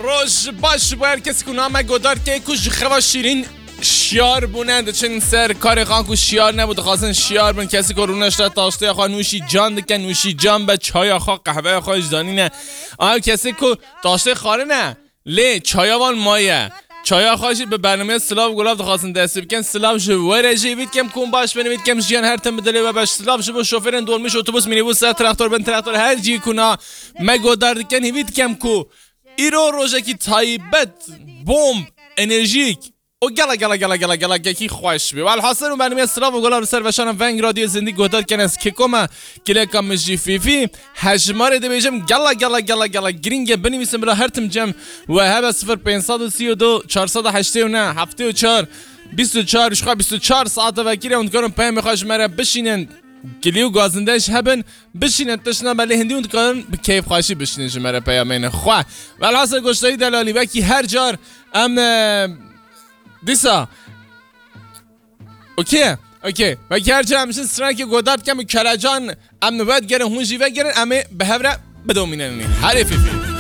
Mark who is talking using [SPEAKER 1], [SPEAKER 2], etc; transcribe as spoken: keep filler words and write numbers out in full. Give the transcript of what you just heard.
[SPEAKER 1] روش باش باید کسی کنه همه گدار که کش خوا شیرین شیار بونند چون سر کار خان کو شیار نبود خواستن شیار بون کسی که رونش تا تاشته خوا نوشی جان دکن نوشی جان به چای خوا قهوه خوا اجدانی نه آیا کسی که تاشته خاره نه لی چایوان مایه چایا خواهشید به برنامه سلاو گلاب خواستن دستی بکن سلاو شو ورجی وید کم کم باش بنوید کم جیان هر تم بدله و باش سلاو شو با شوفرن دولمیش اتوبوس مینیبوس سر تراکتور بن تراکتور هر جی کنا مگو دردکن هیوید کم کو ایرو روزه کی تایبت بومب انرژیک و گلا گلا گلا گلا گلا کی خوش بی ولی حاصل برنامه سلاو گلاب سر وشان ونگ رادیو زندگی گودار کنس که کما کلیکام مجی فی فی هجمار ده بیجم گلا گلا گلا گلا گرینگ بنویسم برای هر تم جم و هب صفر پنجصد و سی و دو چهارصد و هشتاد و نه هفتاد و چهار بیست و چهار شخا بیست و چهار ساعت وکیل اون کارم پیام میخواش مرا بشینن گلیو گازندهش هبن بشینن تشنا بله هندی اون کارن به کیف خواهشی بشینن مرا پیامین خو ولی حاصل گشتای دلالی وکی هر جار ام دیسا اوکی اوکی و گرچه همشن سرنگ گودارد کم کلجان ام نباید گرن هونجی و گرن امه به هفره بدومینن حریفی فی